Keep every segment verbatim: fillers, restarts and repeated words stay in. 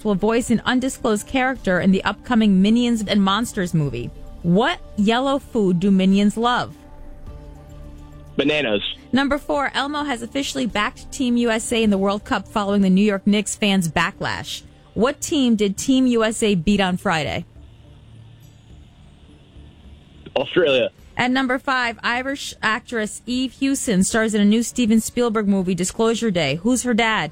will voice an undisclosed character in the upcoming Minions and Monsters movie. What yellow food do Minions love? Bananas. Number four, Elmo has officially backed Team U S A in the World Cup following the New York Knicks fans' backlash. What team did Team U S A beat on Friday? Australia. At number five, Irish actress Eve Hewson stars in a new Steven Spielberg movie, Disclosure Day. Who's her dad?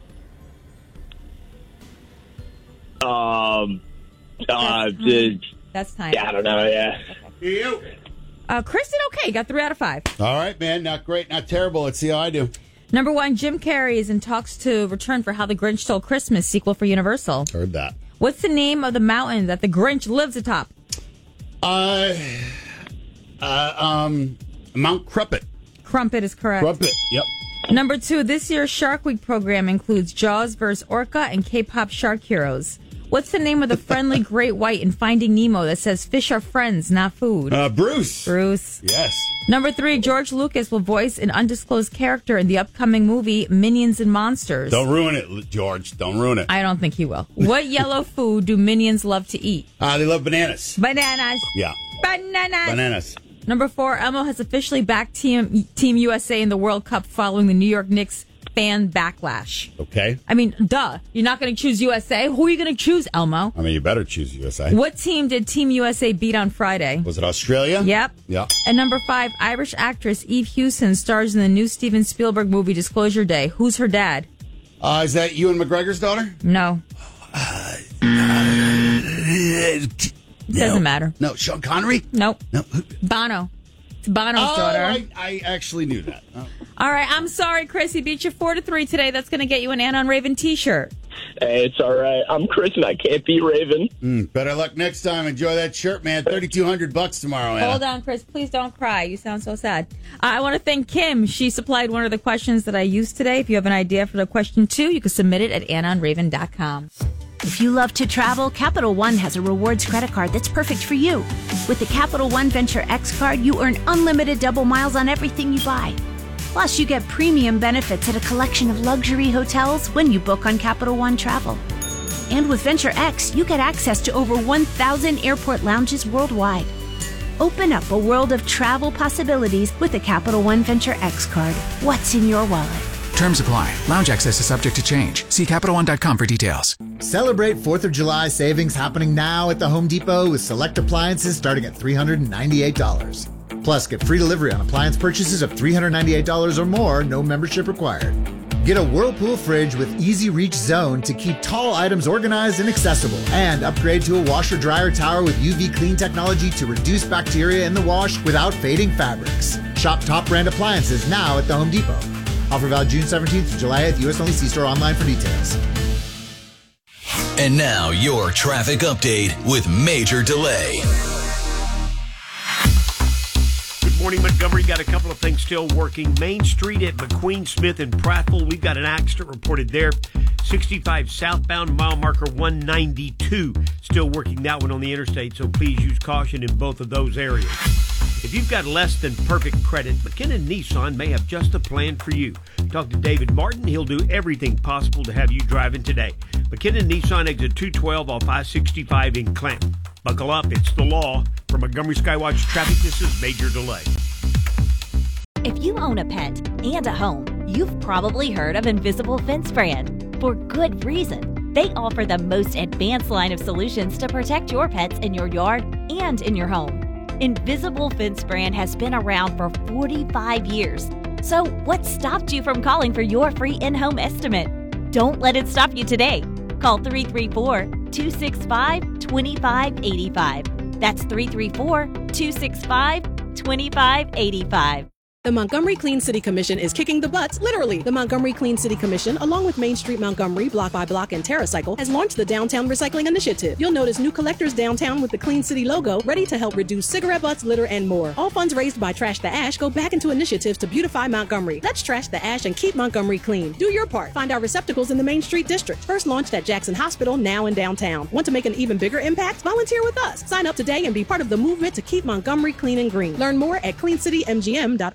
Um, uh, That's the, That's time. yeah, I don't know, yeah. You. Uh, Chris did okay. Got three out of five. All right, man. Not great, not terrible. Let's see how I do. Number one, Jim Carrey is in talks to return for How the Grinch Stole Christmas sequel for Universal. Heard that. What's the name of the mountain that the Grinch lives atop? Uh, uh, um, Mount Crumpet. Crumpet is correct. Crumpet, yep. Number two, this year's Shark Week program includes Jaws versus Orca and K-pop Shark Heroes. What's the name of the friendly great white in Finding Nemo that says fish are friends, not food? Uh, Bruce. Bruce. Yes. Number three, George Lucas will voice an undisclosed character in the upcoming movie Minions and Monsters. Don't ruin it, George. Don't ruin it. I don't think he will. What yellow food do Minions love to eat? Uh, they love bananas. Bananas. Yeah. Bananas. Bananas. Number four, Elmo has officially backed Team Team U S A in the World Cup following the New York Knicks fan backlash. Okay. I mean, duh. You're not going to choose U S A? Who are you going to choose, Elmo? I mean, you better choose U S A. What team did Team U S A beat on Friday? Was it Australia? Yep. Yeah. And number five, Irish actress Eve Hewson stars in the new Steven Spielberg movie Disclosure Day. Who's her dad? Uh, is that Ewan McGregor's daughter? No. Uh, uh, It doesn't matter. No, Sean Connery? Nope. No. Bono. It's Bono's Oh, daughter. I, I actually knew that. Oh. All right, I'm sorry, Chris. He beat you four to three today. That's going to get you an Ann on Raven T-shirt. Hey, it's all right. I'm Chris, and I can't beat Raven. Mm, better luck next time. Enjoy that shirt, man. thirty-two hundred bucks tomorrow, Anna. Hold on, Chris. Please don't cry. You sound so sad. Uh, I want to thank Kim. She supplied one of the questions that I used today. If you have an idea for the question two, you can submit it at ann on raven dot com. If you love to travel, Capital One has a rewards credit card that's perfect for you. With the Capital One Venture X card, you earn unlimited double miles on everything you buy. Plus, you get premium benefits at a collection of luxury hotels when you book on Capital One Travel. And with Venture X, you get access to over one thousand airport lounges worldwide. Open up a world of travel possibilities with the Capital One Venture X card. What's in your wallet? Terms apply. Lounge access is subject to change. See Capital One dot com for details. Celebrate fourth of July savings happening now at the Home Depot with select appliances starting at three hundred ninety-eight dollars. Plus, get free delivery on appliance purchases of three hundred ninety-eight dollars or more, no membership required. Get a Whirlpool fridge with Easy Reach Zone to keep tall items organized and accessible. And upgrade to a washer-dryer tower with U V clean technology to reduce bacteria in the wash without fading fabrics. Shop top brand appliances now at the Home Depot. Offer valid June seventeenth to July eighth, U S only. See store online for details. And now your traffic update with Major Delay. Good morning, Montgomery. Got a couple of things still working. Main Street at McQueen Smith and Prattville. We've got an accident reported there. sixty-five southbound, mile marker one ninety-two. Still working that one on the interstate, so please use caution in both of those areas. If you've got less than perfect credit, McKinnon Nissan may have just a plan for you. Talk to David Martin. He'll do everything possible to have you driving today. McKinnon Nissan, exit two twelve off I sixty-five in Clanton. Buckle up, it's the law. For Montgomery Skywatch Traffic, this is Major Delay. If you own a pet and a home, you've probably heard of Invisible Fence Brand. For good reason. They offer the most advanced line of solutions to protect your pets in your yard and in your home. Invisible Fence Brand has been around for forty-five years. So what stopped you from calling for your free in-home estimate? Don't let it stop you today. Call three three four, two six five, two five eight five. That's three three four, two six five, two five eight five. The Montgomery Clean City Commission is kicking the butts, literally. The Montgomery Clean City Commission, along with Main Street Montgomery, Block by Block, and TerraCycle, has launched the Downtown Recycling Initiative. You'll notice new collectors downtown with the Clean City logo, ready to help reduce cigarette butts, litter, and more. All funds raised by Trash the Ash go back into initiatives to beautify Montgomery. Let's trash the ash and keep Montgomery clean. Do your part. Find our receptacles in the Main Street District. First launched at Jackson Hospital, now in downtown. Want to make an even bigger impact? Volunteer with us. Sign up today and be part of the movement to keep Montgomery clean and green. Learn more at clean city m g m dot org.